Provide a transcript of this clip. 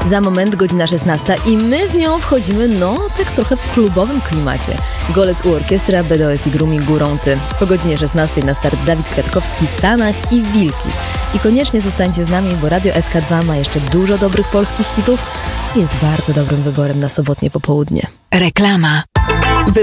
Za moment godzina 16 i my w nią wchodzimy, tak trochę w klubowym klimacie. Golec u orkiestra, BDOS i Grumi Górą Ty. Po godzinie 16 na start Dawid Kwiatkowski, Sanach i Wilki. I koniecznie zostańcie z nami, bo Radio SK2 ma jeszcze dużo dobrych polskich hitów i jest bardzo dobrym wyborem na sobotnie popołudnie. Reklama.